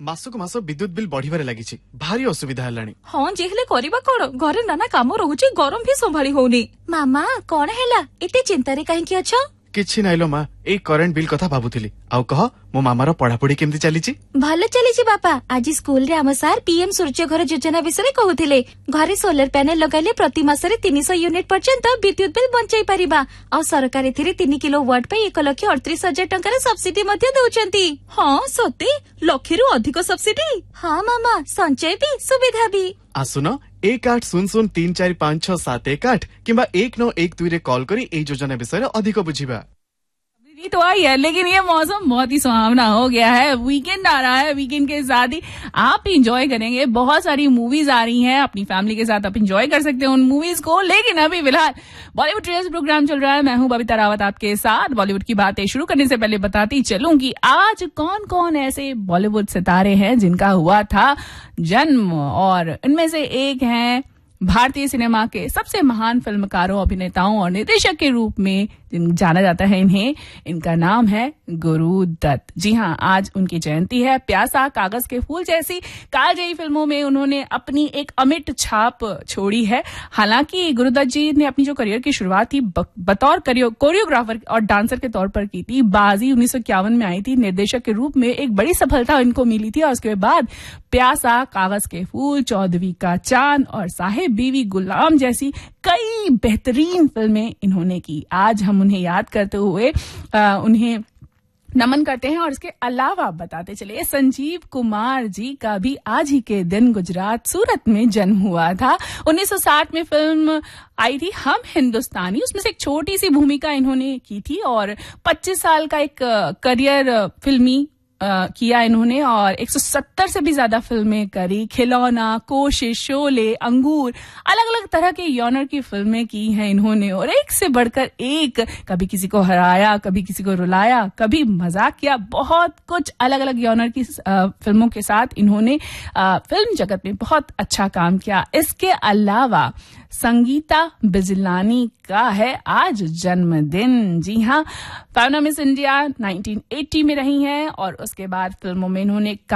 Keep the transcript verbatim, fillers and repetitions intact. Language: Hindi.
मासक मास विद्युत बिल बढ़िबारे लागिछि भारी असुविधा हलाणी। हाँ जे हेले करिबा कोन घरे नाना काम रहुछि गरम भी संभाली होउनी। मामा कोन हैला एते चिंता रे काहे की अछो? किछि नाइलो मा ए करेंट बिल कथा भाबुथिली। आउ कह मो मामार पढ़ापढ़ी केमति चलीछि? भले चलीछि बापा। आज स्कूल रे हम सार पीएम सूर्य घर योजना विषय कहूथिले। घरे सोलर पैनल लगाइले प्रति मासरे तीन सौ यूनिट पर्यंत विद्युत बिल बंचाई परिबा। आ सरकार एथिरे तीन किलो वाट पे एक लाख अड़तीस हजार टंकार सब्सिडी मध्य दउचंती। हाँ सते लक्षरु अधिक सब्सिडी। हाँ मामा संचय भी सुविधा भी। आसुन एक आठ शून्य शून्य तीन चार पाँच छह सात एक आठ किंबा एक नौ एक दुई रे कॉल करी ए योजना विषय अधिक बुझिबा। तो आई है, लेकिन ये मौसम बहुत ही सुहावना हो गया है। वीकेंड आ रहा है, वीकेंड के साथ ही आप इंजॉय करेंगे। बहुत सारी मूवीज आ रही हैं, अपनी फैमिली के साथ आप इंजॉय कर सकते हैं उन मूवीज को। लेकिन अभी फिलहाल बॉलीवुड ट्रेलर्स प्रोग्राम चल रहा है। मैं हूं बबीता रावत आपके साथ। बॉलीवुड की बातें शुरू करने से पहले बताती चलूं कि आज कौन कौन ऐसे बॉलीवुड सितारे हैं जिनका हुआ था जन्म, और इनमें से एक हैं भारतीय सिनेमा के सबसे महान फिल्मकारों, अभिनेताओं और निर्देशक के रूप में जाना जाता है इन्हें। इनका नाम है गुरु दत्त। जी हाँ, आज उनकी जयंती है। प्यासा, कागज के फूल जैसी कालजयी फिल्मों में उन्होंने अपनी एक अमिट छाप छोड़ी है। हालांकि गुरु दत्त जी ने अपनी जो करियर की शुरुआत थी बतौर कोरियोग्राफर और डांसर के तौर पर की थी। बाजी उन्नीस सौ इक्यावन में आई थी। निर्देशक के रूप में एक बड़ी सफलता इनको मिली थी और उसके बाद प्यासा, कागज के फूल, चौदहवीं का चांद और साहेब बीवी गुलाम जैसी कई बेहतरीन फिल्में इन्होंने की। आज हम उन्हें याद करते हुए आ, उन्हें नमन करते हैं। और इसके अलावा बताते चले, संजीव कुमार जी का भी आज ही के दिन गुजरात सूरत में जन्म हुआ था। उन्नीस सौ साठ में फिल्म आई थी हम हिंदुस्तानी, उसमें से एक छोटी सी भूमिका इन्होंने की थी और पच्चीस साल का एक करियर फिल्मी Uh, किया इन्होंने और एक सौ सत्तर से भी ज्यादा फिल्में करी। खिलौना, कोशिश, शोले, अंगूर, अलग अलग तरह के यॉनर की फिल्में की हैं इन्होंने और एक से बढ़कर एक। कभी किसी को हराया, कभी किसी को रुलाया, कभी मजाक किया। बहुत कुछ अलग अलग यॉनर की uh, फिल्मों के साथ इन्होंने uh, फिल्म जगत में बहुत अच्छा काम किया। इसके अलावा संगीता बिजलानी का है आज जन्मदिन। जी हाँ, फैन ऑफ मिस इंडिया उन्नीस सौ अस्सी में रही हैं और उसके बाद फिल्मों में इन्होंने